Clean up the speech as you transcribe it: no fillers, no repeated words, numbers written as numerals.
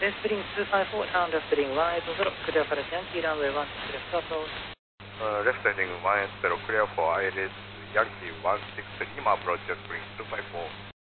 left heading 254, down left heading 180, clear for Yankee runway 16 left approach. Left heading 180, clear for ILS Yankee 16 Lima approach, jet bring 254.